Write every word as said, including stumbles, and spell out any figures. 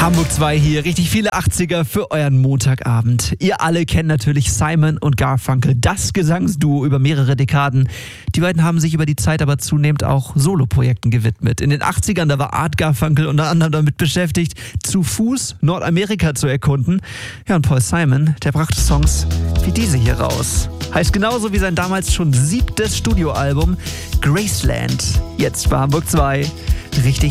Hamburg zwei hier, richtig viele achtziger für euren Montagabend. Ihr alle kennt natürlich Simon und Garfunkel, das Gesangsduo über mehrere Dekaden. Die beiden haben sich über die Zeit aber zunehmend auch Soloprojekten gewidmet. In den achtzigern, da war Art Garfunkel unter anderem damit beschäftigt, zu Fuß Nordamerika zu erkunden. Ja, und Paul Simon, der brachte Songs wie diese hier raus. Heißt genauso wie sein damals schon siebtes Studioalbum Graceland. Jetzt bei Hamburg zwei. Richtig